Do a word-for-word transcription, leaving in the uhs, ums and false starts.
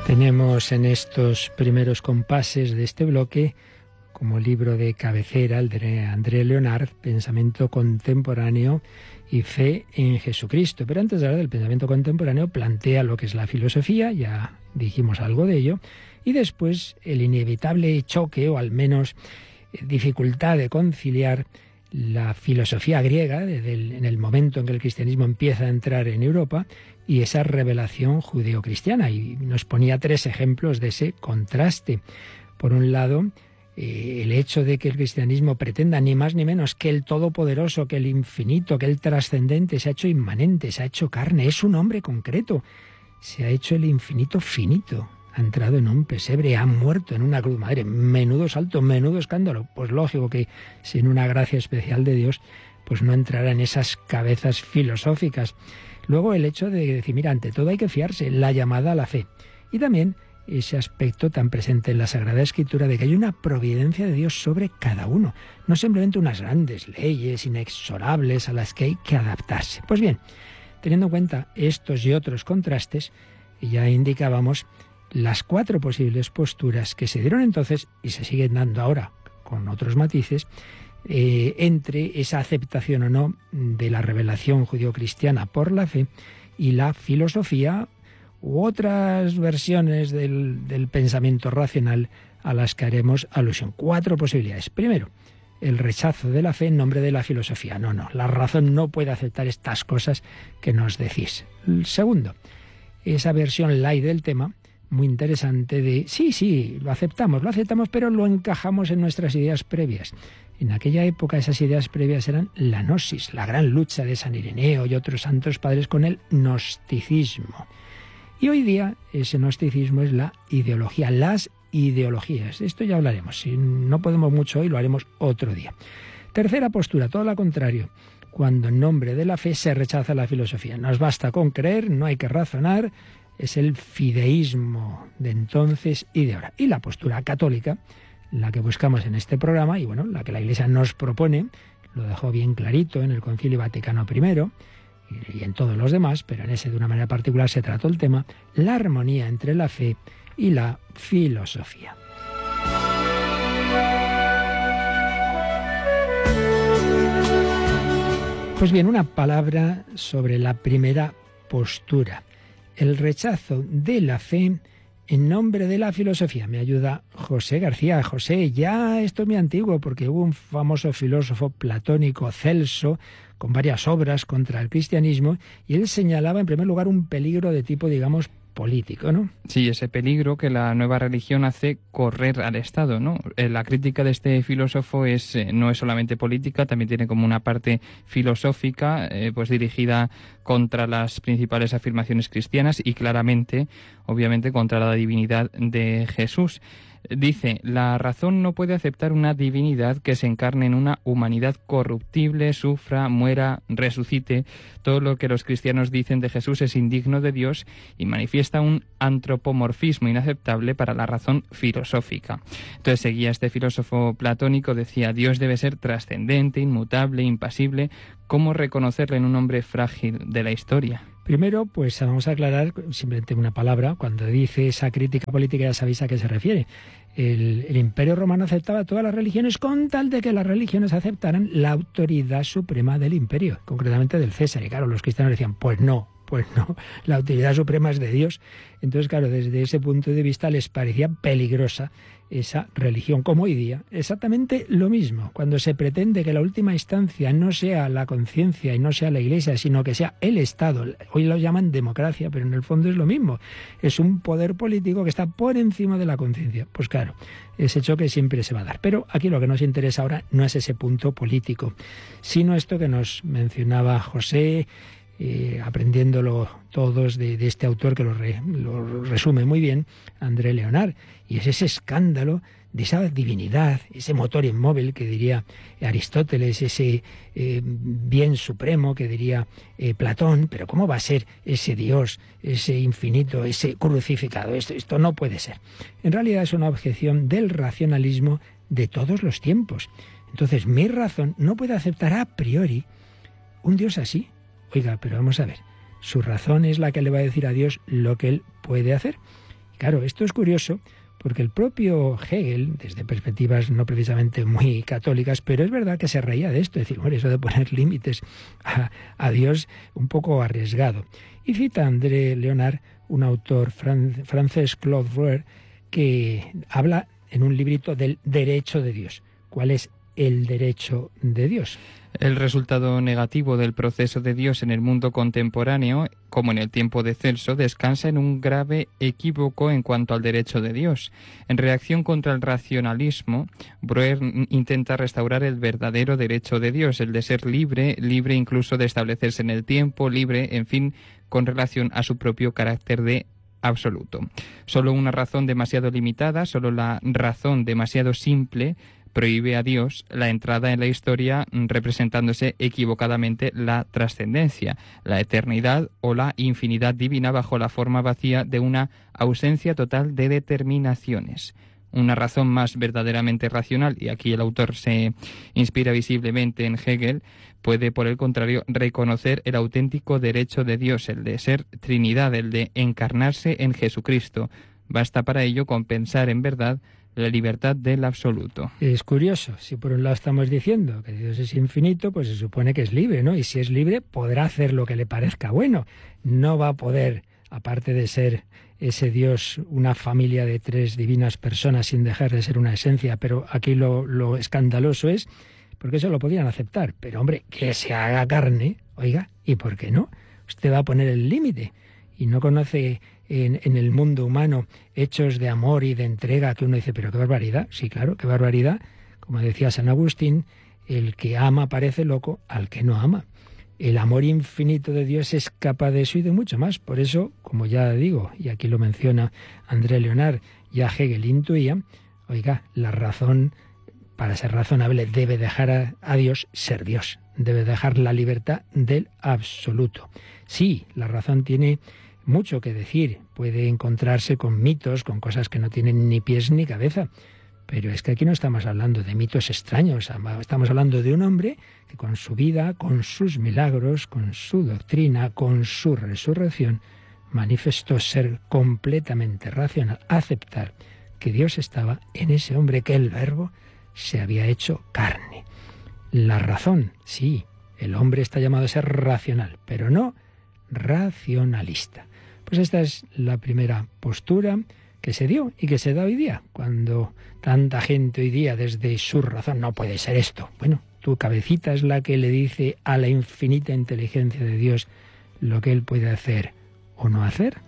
Tenemos en estos primeros compases de este bloque como libro de cabecera el de André Leonard, Pensamiento contemporáneo y fe en Jesucristo. Pero antes de hablar del pensamiento contemporáneo, plantea lo que es la filosofía, ya dijimos algo de ello, y después el inevitable choque, o al menos dificultad de conciliar la filosofía griega desde el, en el momento en que el cristianismo empieza a entrar en Europa, y esa revelación judeocristiana. Y nos ponía tres ejemplos de ese contraste. Por un lado, eh, el hecho de que el cristianismo pretenda ni más ni menos que el todopoderoso, que el infinito, que el trascendente se ha hecho inmanente, se ha hecho carne, es un hombre concreto, se ha hecho el infinito finito, ha entrado en un pesebre, ha muerto en una cruz. Madre, menudo salto, menudo escándalo. Pues lógico que sin una gracia especial de Dios, pues no entrará en esas cabezas filosóficas. Luego el hecho de decir, mira, ante todo hay que fiarse, la llamada a la fe. Y también ese aspecto tan presente en la Sagrada Escritura de que hay una providencia de Dios sobre cada uno, no simplemente unas grandes leyes inexorables a las que hay que adaptarse. Pues bien, teniendo en cuenta estos y otros contrastes, ya indicábamos las cuatro posibles posturas que se dieron entonces y se siguen dando ahora con otros matices, eh, entre esa aceptación o no de la revelación judio-cristiana por la fe y la filosofía u otras versiones del, del pensamiento racional a las que haremos alusión. Cuatro posibilidades. Primero, el rechazo de la fe en nombre de la filosofía. No, no, la razón no puede aceptar estas cosas que nos decís. El segundo, esa versión light del tema, muy interesante, de sí, sí, lo aceptamos, lo aceptamos, pero lo encajamos en nuestras ideas previas. En aquella época esas ideas previas eran la gnosis, la gran lucha de San Ireneo y otros santos padres con el gnosticismo. Y hoy día ese gnosticismo es la ideología, las ideologías. Esto ya hablaremos. Si no podemos mucho hoy, lo haremos otro día. Tercera postura, todo lo contrario. Cuando en nombre de la fe se rechaza la filosofía. Nos basta con creer, no hay que razonar. Es el fideísmo de entonces y de ahora. Y la postura católica, la que buscamos en este programa, y bueno, la que la Iglesia nos propone, lo dejó bien clarito en el Concilio Vaticano primero, y en todos los demás, pero en ese de una manera particular se trató el tema, la armonía entre la fe y la filosofía. Pues bien, una palabra sobre la primera postura, el rechazo de la fe en nombre de la filosofía. Me ayuda José García. José, ya esto es muy antiguo porque hubo un famoso filósofo platónico, Celso, con varias obras contra el cristianismo, y él señalaba en primer lugar un peligro de tipo, digamos, político, ¿no? Sí, ese peligro que la nueva religión hace correr al Estado, ¿no? La crítica de este filósofo es eh, no es solamente política, también tiene como una parte filosófica, eh, pues dirigida contra las principales afirmaciones cristianas y claramente, obviamente, contra la divinidad de Jesús. Dice, la razón no puede aceptar una divinidad que se encarne en una humanidad corruptible, sufra, muera, resucite. Todo lo que los cristianos dicen de Jesús es indigno de Dios y manifiesta un antropomorfismo inaceptable para la razón filosófica. Entonces seguía este filósofo platónico, decía, Dios debe ser trascendente, inmutable, impasible. ¿Cómo reconocerle en un hombre frágil de la historia? Primero, pues vamos a aclarar simplemente una palabra. Cuando dice esa crítica política ya sabéis a qué se refiere. El, el Imperio Romano aceptaba todas las religiones con tal de que las religiones aceptaran la autoridad suprema del imperio, concretamente del César. Y claro, los cristianos decían, pues no, pues no, la autoridad suprema es de Dios. Entonces, claro, desde ese punto de vista les parecía peligrosa esa religión, como hoy día. Exactamente lo mismo, cuando se pretende que la última instancia no sea la conciencia y no sea la Iglesia, sino que sea el Estado. Hoy lo llaman democracia, pero en el fondo es lo mismo. Es un poder político que está por encima de la conciencia. Pues claro, ese choque siempre se va a dar. Pero aquí lo que nos interesa ahora no es ese punto político, sino esto que nos mencionaba José, Eh, aprendiéndolo todos de, de este autor que lo, re, lo resume muy bien, André Leonard, y es ese escándalo de esa divinidad, ese motor inmóvil que diría Aristóteles, ese eh, bien supremo que diría eh, Platón, pero ¿cómo va a ser ese Dios, ese infinito, ese crucificado? Esto, esto no puede ser. En realidad es una objeción del racionalismo de todos los tiempos. Entonces mi razón no puede aceptar a priori un Dios así. Oiga, pero vamos a ver, su razón es la que le va a decir a Dios lo que él puede hacer. Claro, esto es curioso porque el propio Hegel, desde perspectivas no precisamente muy católicas, pero es verdad que se reía de esto, es decir, bueno, eso de poner límites a, a Dios un poco arriesgado. Y cita a André Leonard, un autor fran, francés, Claude Roer, que habla en un librito del derecho de Dios. ¿Cuál es el derecho de Dios? El resultado negativo del proceso de Dios en el mundo contemporáneo, como en el tiempo de Celso, descansa en un grave equívoco en cuanto al derecho de Dios. En reacción contra el racionalismo, Breuer intenta restaurar el verdadero derecho de Dios, el de ser libre, libre incluso de establecerse en el tiempo, libre, en fin, con relación a su propio carácter de absoluto. Solo una razón demasiado limitada, solo la razón demasiado simple, prohíbe a Dios la entrada en la historia, representándose equivocadamente la trascendencia, la eternidad o la infinidad divina bajo la forma vacía de una ausencia total de determinaciones. Una razón más verdaderamente racional, y aquí el autor se inspira visiblemente en Hegel, puede, por el contrario, reconocer el auténtico derecho de Dios, el de ser Trinidad, el de encarnarse en Jesucristo. Basta para ello con pensar en verdad la libertad del absoluto. Es curioso, si por un lado estamos diciendo que Dios es infinito, pues se supone que es libre, ¿no? Y si es libre, podrá hacer lo que le parezca bueno. No va a poder, aparte de ser ese Dios una familia de tres divinas personas sin dejar de ser una esencia, pero aquí lo, lo escandaloso es, porque eso lo podían aceptar, pero hombre, que se haga carne, oiga, ¿y por qué no? Usted va a poner el límite y no conoce en, en el mundo humano hechos de amor y de entrega que uno dice, pero qué barbaridad. Sí, claro, qué barbaridad. Como decía San Agustín, el que ama parece loco al que no ama. El amor infinito de Dios es capaz de eso y de mucho más. Por eso, como ya digo, y aquí lo menciona André Leonard, ya Hegel intuía, oiga, la razón, para ser razonable, debe dejar a, a Dios ser Dios. Debe dejar la libertad del absoluto. Sí, la razón tiene mucho que decir, puede encontrarse con mitos, con cosas que no tienen ni pies ni cabeza, pero es que aquí no estamos hablando de mitos extraños, estamos hablando de un hombre que con su vida, con sus milagros, con su doctrina, con su resurrección, manifestó ser completamente racional, aceptar que Dios estaba en ese hombre, que el Verbo se había hecho carne. La razón, sí, el hombre está llamado a ser racional, pero no racionalista. Pues esta es la primera postura que se dio y que se da hoy día, cuando tanta gente hoy día desde su razón, no puede ser esto. Bueno, tu cabecita es la que le dice a la infinita inteligencia de Dios lo que Él puede hacer o no hacer.